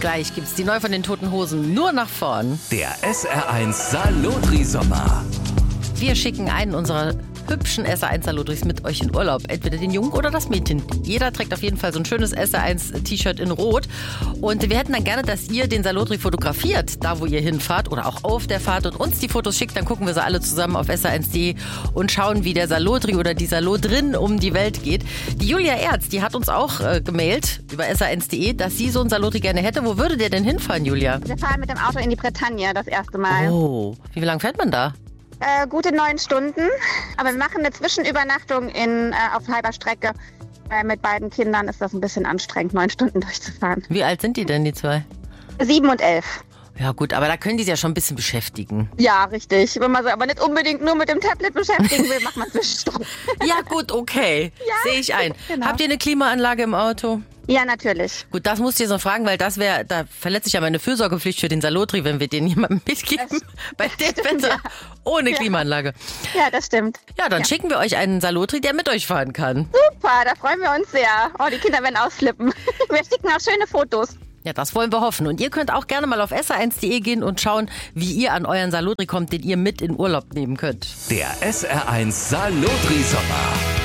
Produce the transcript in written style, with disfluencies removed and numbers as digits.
Gleich gibt's die neu von den Toten Hosen nur nach vorn. Der SR1 Salotri-Sommer. Wir schicken einen unserer hübschen SR1 Salotris mit euch in Urlaub. Entweder den Jungen oder das Mädchen. Jeder trägt auf jeden Fall so ein schönes SR1 T-Shirt in Rot. Und wir hätten dann gerne, dass ihr den Salotri fotografiert, da wo ihr hinfahrt oder auch auf der Fahrt und uns die Fotos schickt. Dann gucken wir sie alle zusammen auf sr1.de und schauen, wie der Salotri oder die Salotrin um die Welt geht. Die Julia Erz, die hat uns auch gemailt über sr1.de, dass sie so einen Salotri gerne hätte. Wo würde der denn hinfahren, Julia? Wir fahren mit dem Auto in die Bretagne das erste Mal. Oh, wie lange fährt man da? Gute 9 Stunden, aber wir machen eine Zwischenübernachtung auf halber Strecke. Mit beiden Kindern ist das ein bisschen anstrengend, 9 Stunden durchzufahren. Wie alt sind die denn, die zwei? 7 und 11. Ja gut, aber da können die sich ja schon ein bisschen beschäftigen. Ja, richtig. Wenn man sich aber nicht unbedingt nur mit dem Tablet beschäftigen will, macht man Zwischenstopp. Ja gut, okay. Ja, sehe ich ein. genau. Habt ihr eine Klimaanlage im Auto? Ja, natürlich. Gut, das musst du jetzt noch fragen, weil da verletzt sich ja meine Fürsorgepflicht für den Salotri, wenn wir den jemandem mitgeben. Bei dem Wetter ja. ohne Klimaanlage. Ja, das stimmt. Ja, dann schicken wir euch einen Salotri, der mit euch fahren kann. Super, da freuen wir uns sehr. Oh, die Kinder werden ausflippen. Wir schicken auch schöne Fotos. Ja, das wollen wir hoffen. Und ihr könnt auch gerne mal auf sr1.de gehen und schauen, wie ihr an euren Salotri kommt, den ihr mit in Urlaub nehmen könnt. Der SR1 Salotri-Sommer.